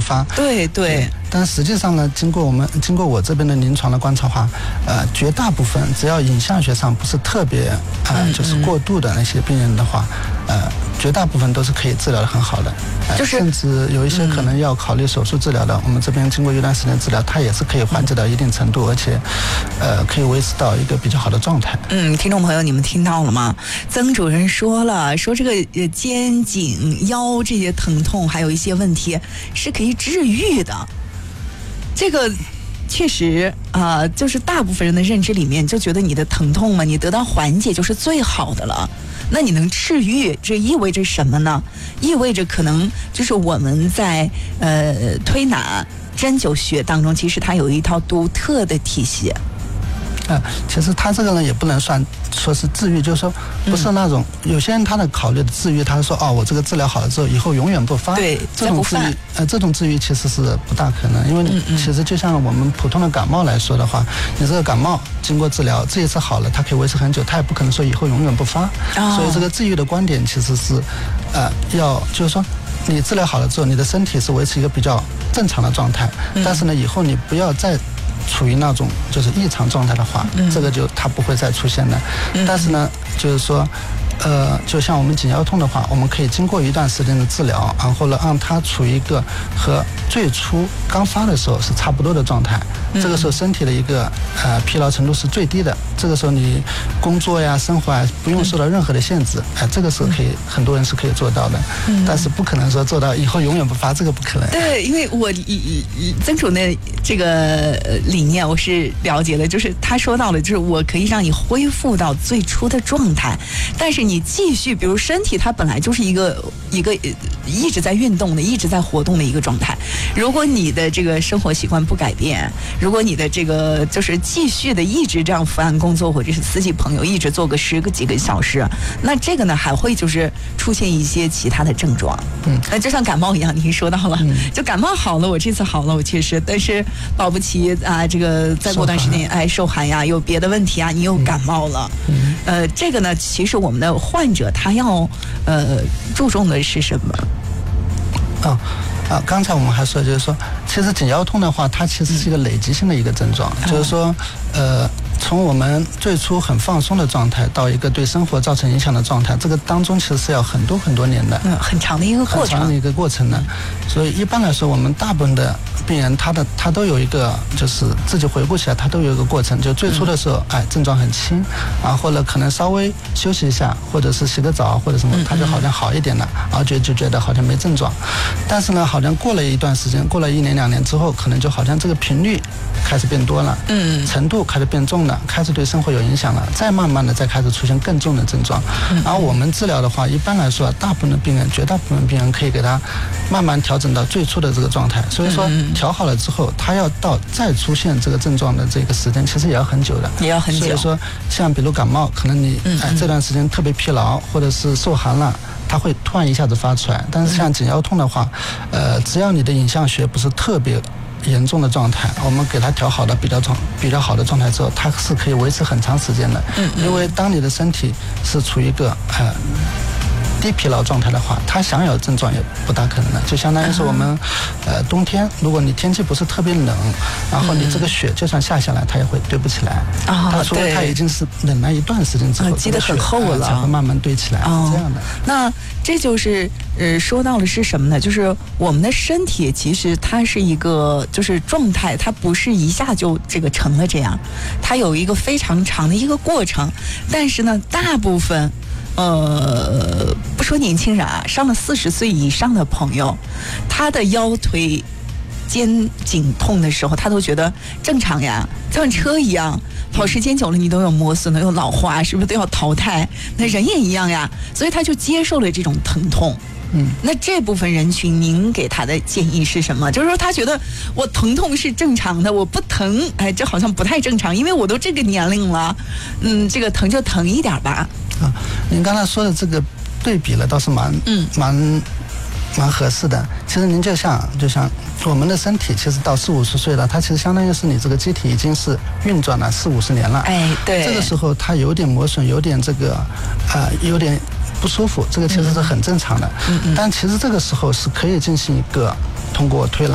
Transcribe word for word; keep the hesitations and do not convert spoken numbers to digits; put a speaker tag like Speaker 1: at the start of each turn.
Speaker 1: 发。
Speaker 2: 对对。
Speaker 1: 但实际上呢，经过我们经过我这边的临床的观察话，呃，绝大部分只要影像学上不是特别呃就是过度的那些病人的话，呃，绝大部分都是可以治疗的很好的。呃、
Speaker 2: 就是
Speaker 1: 甚至有一些可能要考虑手术治疗的，嗯、我们这边经过一段时间治疗，它也是可以缓解到一定程度，而且呃可以维持到一个比较好的状态。
Speaker 2: 嗯，听众朋友，你们听到了吗？曾主任说了，说这个呃肩颈腰这些疼痛还有一些问题是可以治愈的。这个确实啊、呃，就是大部分人的认知里面就觉得你的疼痛嘛，你得到缓解就是最好的了。那你能治愈，这意味着什么呢？意味着可能就是我们在呃推拿针灸学当中，其实它有一套独特的体系。
Speaker 1: 呃，其实他这个呢也不能算说是治愈，就是说不是那种、嗯、有些人他的考虑的治愈，他说哦，我这个治疗好了之后，以后永远不发。
Speaker 2: 对，
Speaker 1: 这种治愈，呃，这种治愈其实是不大可能，因为其实就像我们普通的感冒来说的话，你这个感冒经过治疗，这一次好了，它可以维持很久，它也不可能说以后永远不发。哦、所以这个治愈的观点其实是，呃，要就是说。你治疗好了之后，你的身体是维持一个比较正常的状态，嗯、但是呢，以后你不要再处于那种就是异常状态的话，嗯、这个就它不会再出现的。嗯、但是呢，就是说，呃，就像我们颈腰痛的话，我们可以经过一段时间的治疗，然后呢，让它处于一个和最初刚发的时候是差不多的状态。嗯、这个时候身体的一个呃疲劳程度是最低的，这个时候你工作呀、生活啊不用受到任何的限制，哎、呃，这个时候可以、嗯、很多人是可以做到的。嗯、但是不可能说做到以后永远不发，这个不可能。
Speaker 2: 对，因为我曾主任这个理念我是了解的，就是他说到了，就是我可以让你恢复到最初的状态，但是你继续，比如身体它本来就是一个一个一直在运动的、一直在活动的一个状态。如果你的这个生活习惯不改变，如果你的这个就是继续的一直这样伏案工作，或者是司机朋友一直做个十个几个小时，那这个呢还会就是出现一些其他的症状。嗯，那就像感冒一样，您说到了，嗯、就感冒好了，我这次好了，我确实，但是保不齐啊，这个再过段时间，哎，受寒呀，有别的问题啊，你又感冒了。嗯，呃，这个呢，其实我们的患者他要呃注重的是什么？
Speaker 1: 哦。啊，刚才我们还说，就是说，其实颈腰痛的话，它其实是一个累积性的一个症状，嗯、就是说，呃，从我们最初很放松的状态到一个对生活造成影响的状态，这个当中其实是要很多很多年的，
Speaker 2: 嗯，很长的一个过程，
Speaker 1: 很长的一个过程的。所以一般来说，我们大部分的病人，他的他都有一个，就是自己回顾起来，他都有一个过程。就最初的时候，嗯、哎，症状很轻，然后呢，可能稍微休息一下，或者是洗个澡或者什么，他就好像好一点了，然后就就觉得好像没症状。但是呢，好像过了一段时间，过了一年两年之后，可能就好像这个频率开始变多了，嗯，程度开始变重了，开始对生活有影响了，再慢慢的再开始出现更重的症状。嗯、然后我们治疗的话，一般来说，大部分的病人，绝大部分病人可以给他慢慢调整到最初的这个状态。所以说，调好了之后，他要到再出现这个症状的这个时间，其实也要很久的，
Speaker 2: 也要很久。
Speaker 1: 所以说，像比如感冒，可能你哎这段时间特别疲劳，或者是受寒了。它会突然一下子发出来，但是像颈腰痛的话，呃，只要你的影像学不是特别严重的状态，我们给它调好的比较状比较好的状态之后，它是可以维持很长时间的。嗯，因为当你的身体是处于一个呃低疲劳状态的话，它想有症状也不大可能的。就相当于是我们呃冬天，如果你天气不是特别冷，然后你这个雪就算下下来，它也会堆不起来。啊、哦，它除非它已经是冷了一段时间之后，
Speaker 2: 积得很厚了，
Speaker 1: 才会慢慢堆起来。哦，这样的。
Speaker 2: 那这就是呃说到了是什么呢？就是我们的身体其实它是一个就是状态，它不是一下就这个成了这样，它有一个非常长的一个过程。但是呢，大部分。呃，不说年轻人啊，上了四十岁以上的朋友，他的腰腿、肩颈痛的时候，他都觉得正常呀，像车一样，跑时间久了你都有磨损的，有老化，是不是都要淘汰？那人也一样呀，所以他就接受了这种疼痛。嗯，那这部分人群，您给他的建议是什么？就是说，他觉得我疼痛是正常的，我不疼，哎，这好像不太正常，因为我都这个年龄了，嗯，这个疼就疼一点吧。
Speaker 1: 啊，您刚才说的这个对比了，倒是蛮嗯蛮蛮合适的。其实您就像就像我们的身体，其实到四五十岁了，它其实相当于是你这个机体已经是运转了四五十年了。
Speaker 2: 哎，对。
Speaker 1: 这个时候它有点磨损，有点这个啊、呃，有点不舒服，这个其实是很正常的。嗯嗯。但其实这个时候是可以进行一个通过推拿。